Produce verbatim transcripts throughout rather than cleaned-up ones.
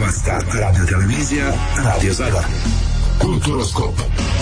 Hrvatska radiotelevizija, Radio Zadar. Kulturoskop.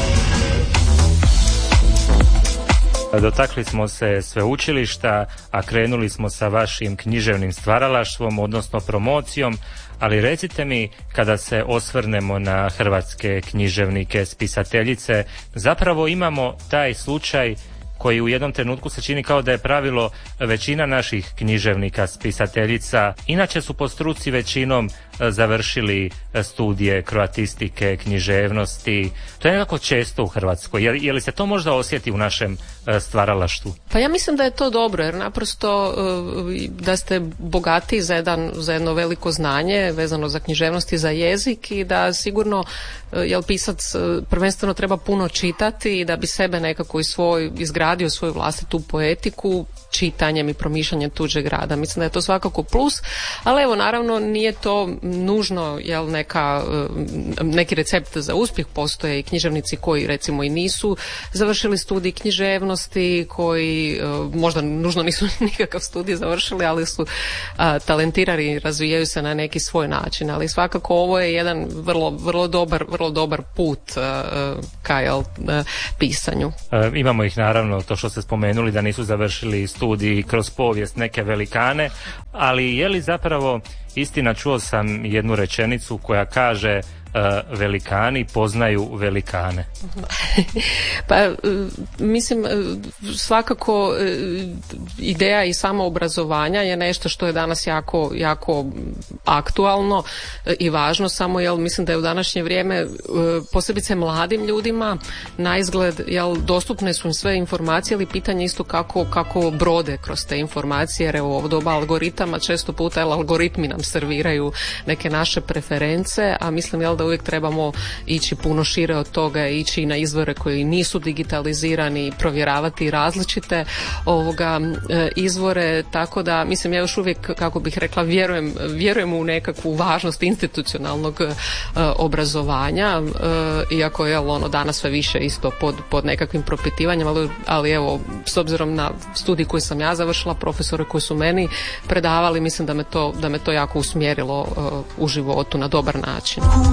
Dotakli smo se sveučilišta, a krenuli smo sa vašim književnim stvaralaštvom, odnosno promocijom, ali recite mi, kada se osvrnemo na hrvatske književnike, spisateljice, zapravo imamo taj slučaj koji u jednom trenutku se čini kao da je pravilo većina naših književnika, spisateljica. Inače su po struci većinom završili studije kroatistike, književnosti. To je nekako često u Hrvatskoj. Je, je li se to možda osjeti u našem stvaralaštvu? Pa ja mislim da je to dobro, jer naprosto da ste bogati za, jedan, za jedno veliko znanje vezano za književnost i za jezik i da sigurno jel, pisac prvenstveno treba puno čitati i da bi sebe nekako i svoj, izgradio svoju vlastitu poetiku čitanjem i promišljanjem tuđeg rada. Mislim da je to svakako plus, ali evo naravno nije to nužno jel, neka, neki recept za uspjeh. Postoje i književnici koji recimo i nisu završili studij književnosti, koji možda nužno nisu nikakav studij završili, ali su a, talentirani i razvijaju se na neki svoj način. Ali svakako ovo je jedan vrlo, vrlo, dobar, vrlo dobar put a, ka jel, a, pisanju. E, imamo ih naravno, to što ste spomenuli da nisu završili studij kroz povijest, neke velikane, ali je li zapravo istina, čuo sam jednu rečenicu koja kaže Uh, velikani poznaju velikane. Pa mislim svakako ideja i samoobrazovanja je nešto što je danas jako, jako aktualno i važno, samo jel mislim da je u današnje vrijeme posebice mladim ljudima na izgled jel dostupne su im sve informacije, ali pitanje isto kako, kako brode kroz te informacije, jer evo ovo doba algoritama često puta jel algoritmi nam serviraju neke naše preference, a mislim jel da uvijek trebamo ići puno šire od toga, ići na izvore koji nisu digitalizirani, provjeravati različite ovoga e, izvore, tako da mislim ja još uvijek, kako bih rekla, vjerujem, vjerujem u nekakvu važnost institucionalnog e, obrazovanja, e, iako je ono danas sve više isto pod, pod nekakvim propitivanjem, ali, ali evo, s obzirom na studij koji sam ja završila, profesore koji su meni predavali, mislim da me to, da me to jako usmjerilo e, u životu na dobar način.